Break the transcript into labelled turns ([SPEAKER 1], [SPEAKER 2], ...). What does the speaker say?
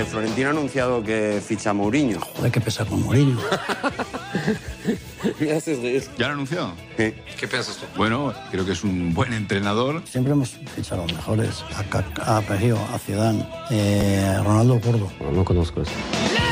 [SPEAKER 1] Florentino ha anunciado que ficha a Mourinho.
[SPEAKER 2] Joder, que pesa con Mourinho.
[SPEAKER 1] Me haces reír.
[SPEAKER 3] ¿Ya lo ha anunciado?
[SPEAKER 1] Sí.
[SPEAKER 4] ¿Qué piensas tú?
[SPEAKER 3] Bueno, creo que es un buen entrenador.
[SPEAKER 2] Siempre hemos fichado a los mejores. A Pejío, a Zidane, Ronaldo Gordo.
[SPEAKER 5] No conozco eso.